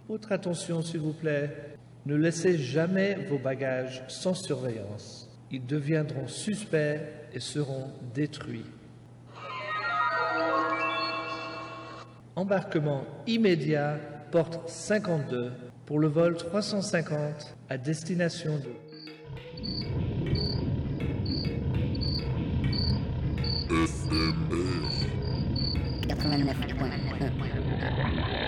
Votre attention, s'il vous plaît. Ne laissez jamais vos bagages sans surveillance. Ils deviendront suspects et seront détruits. Embarquement immédiat, porte 52, pour le vol 350 à destination de... FMR 89.1